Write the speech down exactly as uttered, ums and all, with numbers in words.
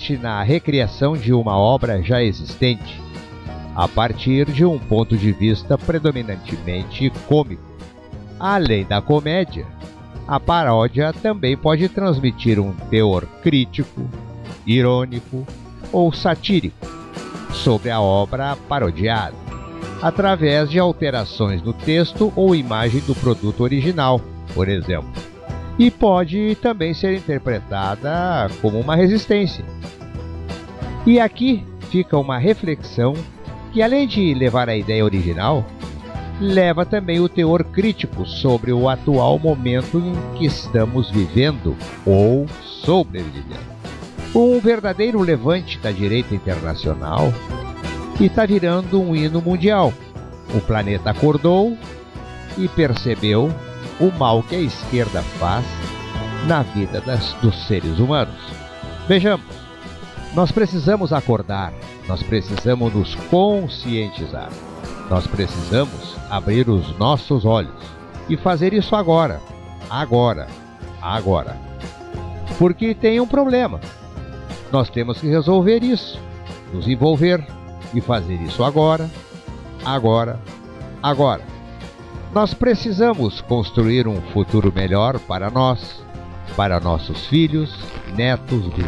consiste na recriação de uma obra já existente, a partir de um ponto de vista predominantemente cômico. Além da comédia, a paródia também pode transmitir um teor crítico, irônico ou satírico sobre a obra parodiada, através de alterações no texto ou imagem do produto original, por exemplo. E pode também ser interpretada como uma resistência. E aqui fica uma reflexão que, além de levar a ideia original, leva também o teor crítico sobre o atual momento em que estamos vivendo ou sobrevivendo. Um verdadeiro levante da direita internacional e está virando um hino mundial. O planeta acordou e percebeu o mal que a esquerda faz na vida das, dos seres humanos. Vejamos, nós precisamos acordar, nós precisamos nos conscientizar, nós precisamos abrir os nossos olhos e fazer isso agora, agora, agora. Porque tem um problema, nós temos que resolver isso, nos envolver e fazer isso agora, agora, agora. Nós precisamos construir um futuro melhor para nós, para nossos filhos, netos,